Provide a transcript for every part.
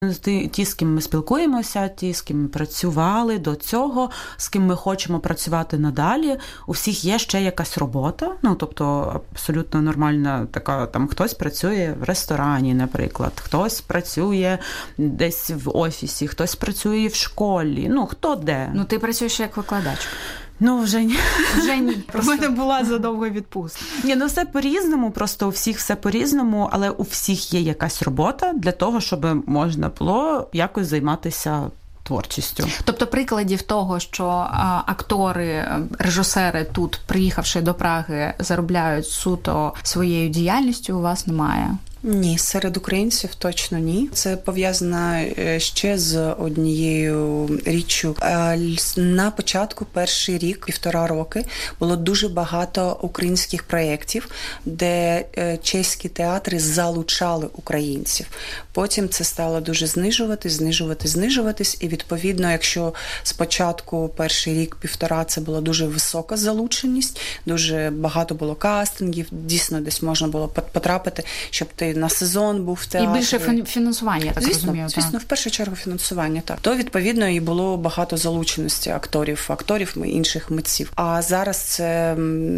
Ті, з ким ми спілкуємося, ті, з ким ми працювали до цього, з ким ми хочемо працювати надалі, у всіх є ще якась робота, тобто абсолютно нормальна така, там хтось працює в ресторані, наприклад, хтось працює десь в офісі, хтось працює в школі, хто де. Ти працюєш як викладачка. Вже ні. Вже ні. У мене була задовга відпустка. Все по-різному, просто у всіх все по-різному, але у всіх є якась робота для того, щоб можна було якось займатися творчістю. Тобто прикладів того, що актори, режисери тут, приїхавши до Праги, заробляють суто своєю діяльністю, у вас немає? Ні, серед українців точно ні. Це пов'язано ще з однією річчю. На початку, перший рік, 1,5 роки, було дуже багато українських проєктів, де чеські театри залучали українців. Потім це стало дуже знижуватись. І, відповідно, якщо спочатку перший рік, 1,5, це була дуже висока залученість, дуже багато було кастингів, дійсно десь можна було потрапити, щоб ти на сезон був в театрі. І більше фінансування, я так розумію. Звісно, в першу чергу фінансування, так. То, відповідно, і було багато залученості акторів і інших митців. А зараз це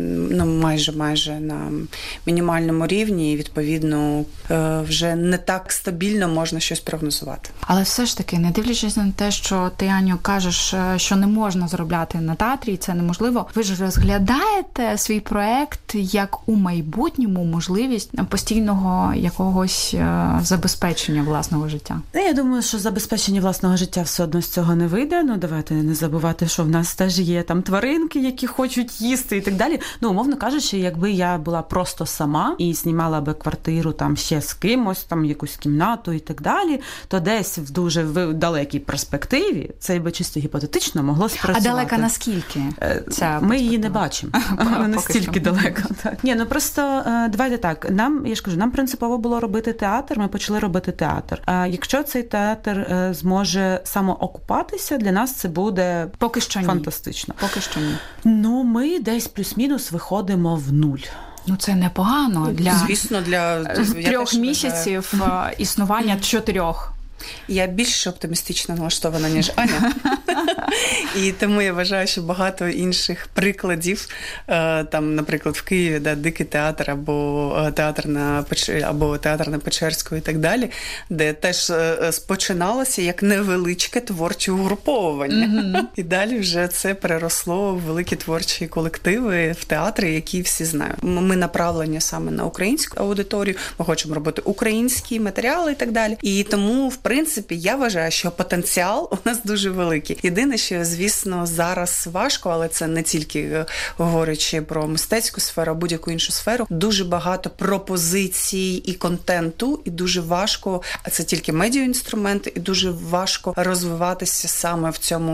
майже на мінімальному рівні, і, відповідно, вже не так стабільно можна щось прогнозувати. Але все ж таки, не дивлячись на те, що ти, Аню, кажеш, що не можна заробляти на театрі, і це неможливо, ви ж розглядаєте свій проект як у майбутньому можливість постійного якогось забезпечення власного життя? Я думаю, що забезпечення власного життя все одно з цього не вийде. Давайте не забувати, що в нас теж є там тваринки, які хочуть їсти і так далі. Умовно кажучи, якби я була просто сама і знімала би квартиру там ще з кимось, там якусь кімнату і так далі, то десь в дуже далекій перспективі, це би чисто гіпотетично могло спрацювати. А далека наскільки? Ми її не бачимо. Вона настільки далека. Просто давайте так, нам принципово було робити театр, ми почали робити театр. Якщо цей театр зможе самоокупатися, для нас це буде поки що фантастично. Поки що ні. Ми десь плюс-мінус виходимо в нуль. Це непогано для 3 місяців існування 4. Я більш оптимістично налаштована, ніж Аня. І тому я вважаю, що багато інших прикладів, там, наприклад, в Києві, Дикий театр або театр на Печерську і так далі, де теж спочиналося як невеличке творче угруповування. І далі вже це переросло в великі творчі колективи в театрі, які всі знають. Ми направлені саме на українську аудиторію, ми хочемо робити українські матеріали і так далі. І тому, в принципі, я вважаю, що потенціал у нас дуже великий. Єдине, що, звісно, зараз важко, але це не тільки говорячи про мистецьку сферу, а будь-яку іншу сферу. Дуже багато пропозицій і контенту, і дуже важко, а це тільки медіаінструменти, і дуже важко розвиватися саме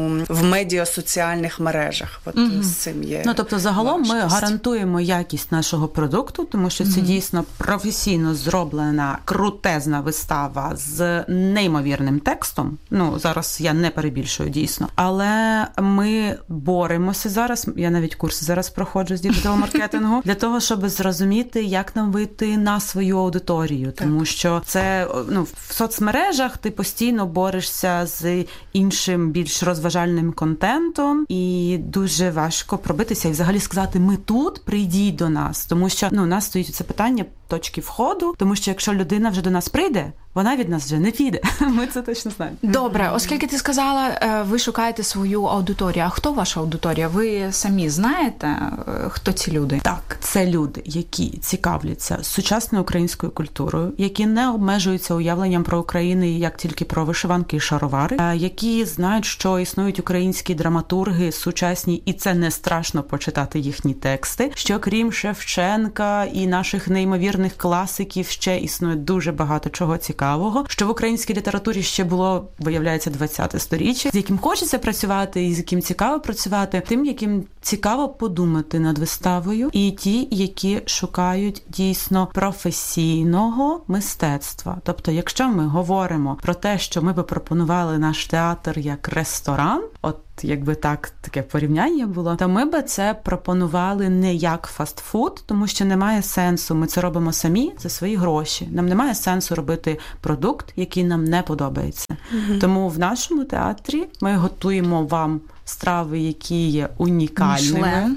в медіасоціальних мережах. З цим є. Тобто, загалом ми гарантуємо якість нашого продукту, тому що це дійсно професійно зроблена, крутезна вистава з неймовірним текстом. Зараз я не перебільшую дійсно. Але ми боремося зараз, я навіть курси зараз проходжу з діджитал-маркетингу, для того, щоб зрозуміти, як нам вийти на свою аудиторію. Тому що це, в соцмережах ти постійно борешся з іншим, більш розважальним контентом, і дуже важко пробитися і взагалі сказати, ми тут, прийдіть до нас. Тому що, у нас стоїть це питання точки входу, тому що якщо людина вже до нас прийде, вона від нас вже не піде. Ми це точно знаємо. Добре, оскільки ти сказала, ви шукаєте свою аудиторію. А хто ваша аудиторія? Ви самі знаєте, хто ці люди? Так, це люди, які цікавляться сучасною українською культурою, які не обмежуються уявленням про Україну як тільки про вишиванки і шаровари, які знають, що існують українські драматурги сучасні, і це не страшно почитати їхні тексти, що крім Шевченка і наших неймовірних класиків ще існує дуже багато чого цікавого. Що в українській літературі ще було, виявляється, 20-те сторіччя, з яким хочеться працювати і з яким цікаво працювати, тим, яким цікаво подумати над виставою, і ті, які шукають дійсно професійного мистецтва. Тобто, якщо ми говоримо про те, що ми би пропонували наш театр як ресторан, якби таке порівняння було, то ми би це пропонували не як фастфуд, тому що немає сенсу. Ми це робимо самі за свої гроші. Нам немає сенсу робити продукт, який нам не подобається. Тому в нашому театрі ми готуємо вам страви, які є унікальними,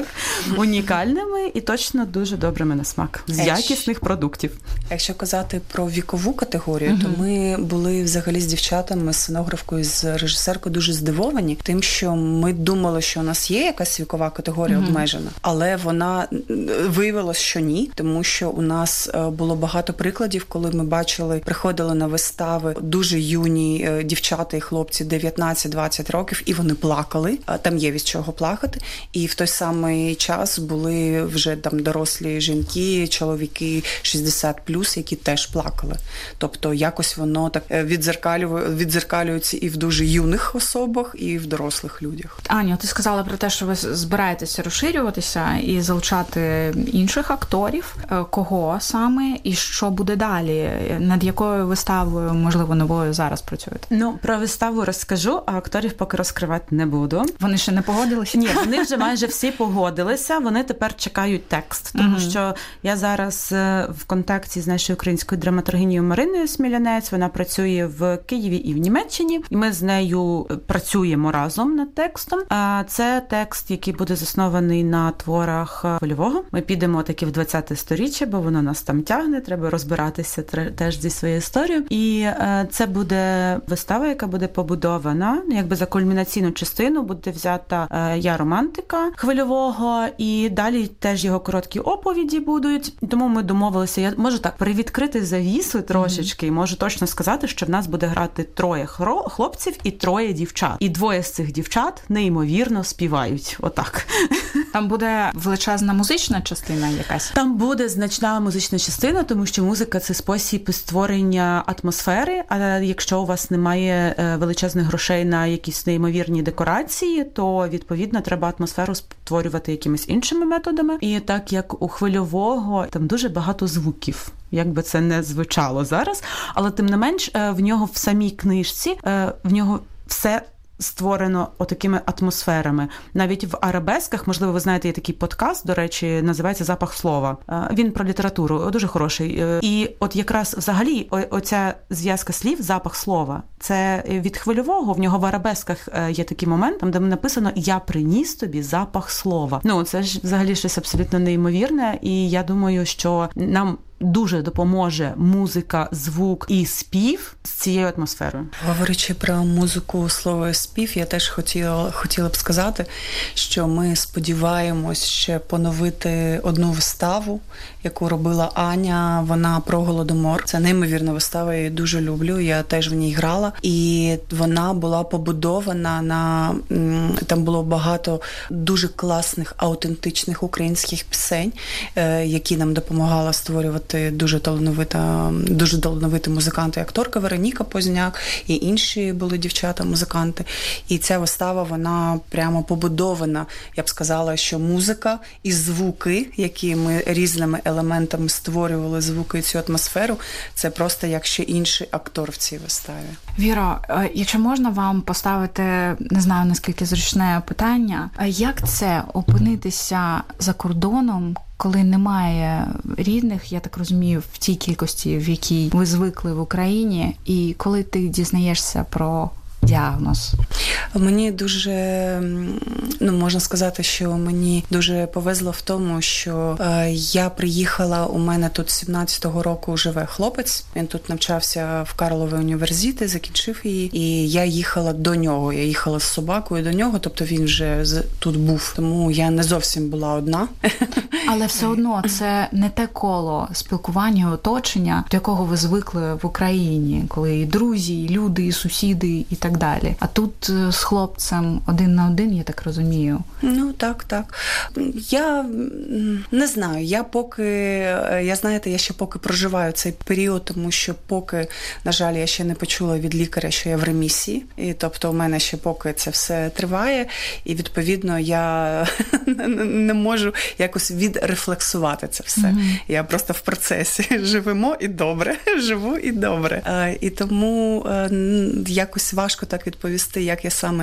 унікальними і точно дуже добрими на смак, з якісних продуктів. Якщо казати про вікову категорію, то ми були взагалі з дівчатами, з сценографкою, з режисеркою дуже здивовані тим, що ми думали, що у нас є якась вікова категорія обмежена, але вона виявилось, що ні, тому що у нас було багато прикладів, коли ми бачили, приходили на вистави дуже юні дівчата і хлопці 19-20 років, і вони плакали. Там є від чого плакати. І в той самий час були вже там дорослі жінки, чоловіки 60+, які теж плакали. Тобто якось воно так віддзеркалюється і в дуже юних особах, і в дорослих людях. Аню, ти сказала про те, що ви збираєтеся розширюватися і залучати інших акторів. Кого саме і що буде далі? Над якою виставою, можливо, новою зараз працюєте? Про виставу розкажу, а акторів поки розкривати не буду. Вони ще не погодилися? Ні, вони вже майже всі погодилися, вони тепер чекають текст. Тому що я зараз в контакті з нашою українською драматургінією Мариною Смілянець, вона працює в Києві і в Німеччині, і ми з нею працюємо разом над текстом. Це текст, який буде заснований на творах Хвильового. Ми підемо таки в 20-те сторіччя, бо воно нас там тягне, треба розбиратися теж зі своєю історією. І це буде вистава, яка буде побудована, якби за кульмінаційну частину буде взята «Я романтика» Хвильового, і далі теж його короткі оповіді будуть. Тому ми домовилися, я можу так привідкрити завісу трошечки, і можу точно сказати, що в нас буде грати 3 хлопців і 3 дівчат. І 2 з цих дівчат неймовірно співають. Отак. Там буде величезна музична частина якась? Там буде значна музична частина, тому що музика – це спосіб створення атмосфери, а якщо у вас немає величезних грошей на якісь неймовірні декорації, то, відповідно, треба атмосферу створювати якимись іншими методами. І так як у Хвильового там дуже багато звуків, як би це не звучало зараз, але тим не менш в нього в самій книжці, в нього все створено отакими атмосферами. Навіть в арабесках, можливо, ви знаєте, є такий подкаст, до речі, називається «Запах слова». Він про літературу, дуже хороший. І от якраз взагалі оця зв'язка слів «запах слова» – це від Хвильового, в нього в арабесках є такий момент, там де написано «Я приніс тобі запах слова». Це ж взагалі щось абсолютно неймовірне, і я думаю, що нам дуже допоможе музика, звук і спів з цією атмосферою. Говорячи про музику, слово і спів, я теж хотіла б сказати, що ми сподіваємось ще поновити одну виставу, яку робила Аня, вона про Голодомор. Це неймовірна вистава, я її дуже люблю, я теж в ній грала. І вона була побудована там було багато дуже класних, аутентичних українських пісень, які нам допомагала створювати дуже талановиті музиканти, акторка Вероніка Позняк, і інші були дівчата-музиканти. І ця вистава, вона прямо побудована, я б сказала, що музика і звуки, які ми різними елементами створювали, звуки і цю атмосферу, це просто як ще інший актор в цій виставі. Віро, якщо можна вам поставити, не знаю, наскільки зручне питання, як це опинитися за кордоном, коли немає рідних, я так розумію, в тій кількості, в якій ви звикли в Україні, і коли ти дізнаєшся про діагноз? Мені дуже, можна сказати, що мені дуже повезло в тому, що я приїхала, у мене тут з 17-го року живе хлопець, він тут навчався в Карловій університеті, закінчив її, і я їхала до нього, я їхала з собакою до нього, тобто він вже тут був, тому я не зовсім була одна. Але все одно це не те коло спілкування, оточення, до якого ви звикли в Україні, коли і друзі, і люди, і сусіди, і так далі. А тут з хлопцем 1 на 1, я так розумію. Так. Я не знаю, я ще поки проживаю цей період, тому що поки, на жаль, я ще не почула від лікаря, що я в ремісії. І тобто у мене ще поки це все триває, і відповідно я не можу якось відрефлексувати це все. Я просто в процесі. Живу і добре. І тому якось важко так відповісти, як я саме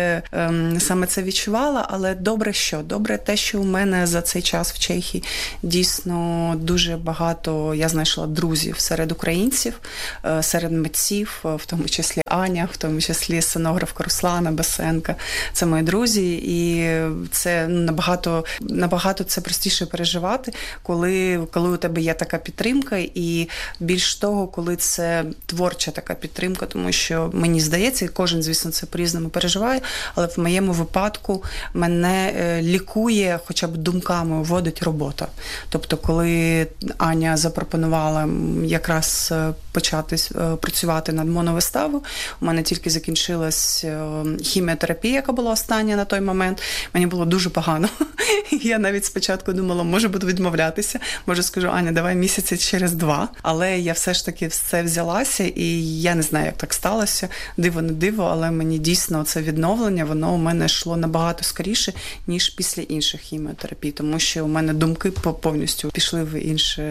це відчувала, але добре те, що у мене за цей час в Чехії дійсно дуже багато я знайшла друзів серед українців, серед митців, в тому числі Аня, в тому числі сценографка Руслана Басенка. Це мої друзі, і це набагато це простіше переживати, коли у тебе є така підтримка, і більш того, коли це творча така підтримка, тому що мені здається, і кожен, звісно, це по-різному переживає, але в моєму випадку мене лікує, хоча б думками вводить робота. Тобто, коли Аня запропонувала якраз почати працювати над моновиставою, у мене тільки закінчилась хіміотерапія, яка була остання на той момент. Мені було дуже погано. Я навіть спочатку думала, може буду відмовлятися, може скажу, Аня, давай місяці через 2. Але я все ж таки все взялася, і я не знаю, як так сталося. Диво не диво, але мені дійсно це відновлення, воно у мене йшло набагато скоріше, ніж після інших хіміотерапій, тому що у мене думки повністю пішли в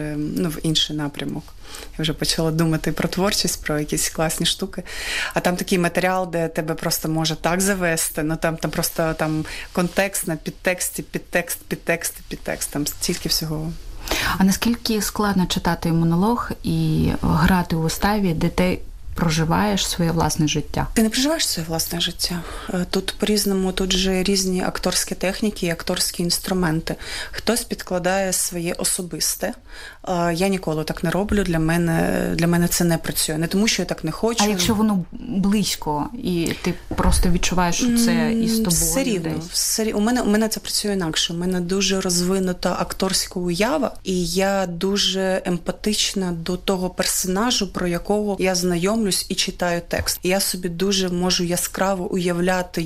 інший напрямок. Я вже почала думати про творчість, про якісь класні штуки. А там такий матеріал, де тебе просто може так завести, там просто контекст на підтексті, підтекст, там стільки всього. А наскільки складно читати монолог і грати у виставі, де ти проживаєш своє власне життя? Ти не проживаєш своє власне життя. Тут по-різному, тут же різні акторські техніки і акторські інструменти. Хтось підкладає своє особисте. Я ніколи так не роблю, для мене це не працює. Не тому, що я так не хочу. А якщо воно близько, і ти просто відчуваєш, що це із тобою? Все рівно. У мене це працює інакше. У мене дуже розвинута акторська уява, і я дуже емпатична до того персонажу, про якого я знайомлюсь і читаю текст. І я собі дуже можу яскраво уявляти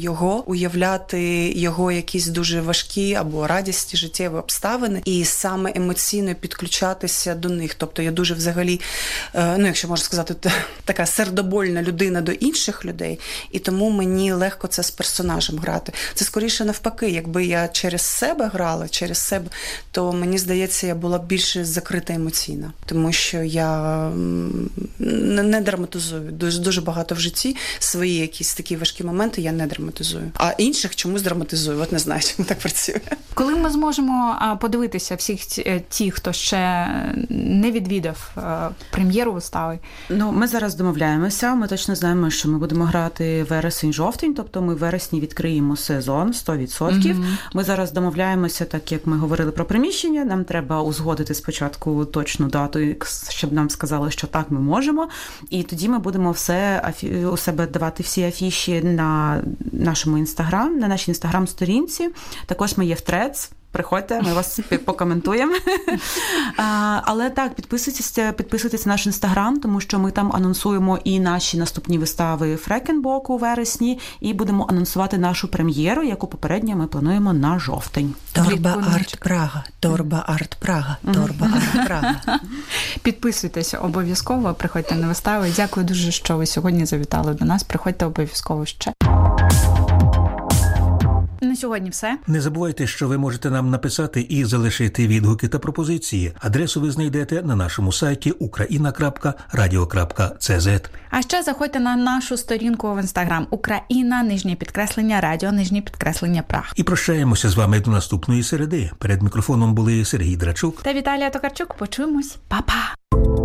його якісь дуже важкі або радісні життєві обставини, і саме емоційно підключатися до них. Тобто я дуже взагалі, якщо можна сказати, така сердобольна людина до інших людей, і тому мені легко це з персонажем грати. Це скоріше навпаки, якби я через себе грала, то мені здається, я була більше закрита емоційно, тому що я не драматизую. Дуже багато в житті свої якісь такі важкі моменти я не драматизую. А інших чомусь драматизую. От не знаю, чому так працює. Коли ми зможемо подивитися всіх ті, хто ще не відвідав прем'єру вистави? Ми зараз домовляємося. Ми точно знаємо, що ми будемо грати вересень-жовтень, тобто ми в вересні відкриємо сезон 100%. Ми зараз домовляємося, так як ми говорили про приміщення, нам треба узгодити спочатку точну дату, щоб нам сказали, що так, ми можемо. І тоді ми будемо все у себе давати всі афіші на нашому Інстаграм, на нашій Інстаграм-сторінці. Також ми є в Threads. Приходьте, ми вас покоментуємо. Але так, підписуйтесь на наш Інстаграм, тому що ми там анонсуємо і наші наступні вистави Фрекенбок у вересні, і будемо анонсувати нашу прем'єру, яку попередньо ми плануємо на жовтень. Торба Арт Прага, Торба Арт Прага, Торба Арт Прага. Підписуйтесь обов'язково, приходьте на вистави. Дякую дуже, що ви сьогодні завітали до нас. Приходьте обов'язково ще. На сьогодні все. Не забувайте, що ви можете нам написати і залишити відгуки та пропозиції. Адресу ви знайдете на нашому сайті ukraina.radio.cz. А ще заходьте на нашу сторінку в Інстаграм Україна_радіо_ Праг. І прощаємося з вами до наступної середи. Перед мікрофоном були Сергій Драчук та Віталія Токарчук. Почуємось. Па-па!